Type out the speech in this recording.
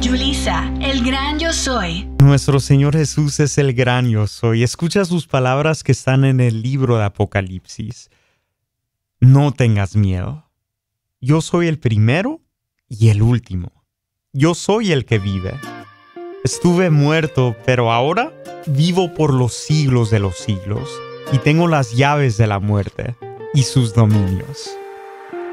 Yulisa, el gran yo soy. Nuestro Señor Jesús es el gran yo soy. Escucha sus palabras que están en el libro de Apocalipsis. No tengas miedo. Yo soy el primero y el último. Yo soy el que vive. Estuve muerto, pero ahora vivo por los siglos de los siglos y tengo las llaves de la muerte y sus dominios.